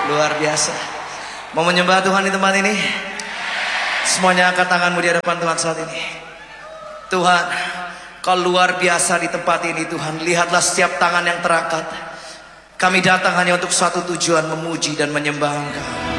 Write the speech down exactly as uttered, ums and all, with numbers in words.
Luar biasa. Mau menyembah Tuhan di tempat ini? Semuanya angkat tanganmu di hadapan Tuhan saat ini. Tuhan, Kau luar biasa di tempat ini Tuhan. Lihatlah setiap tangan yang terangkat. Kami datang hanya untuk satu tujuan, memuji dan menyembah Engkau.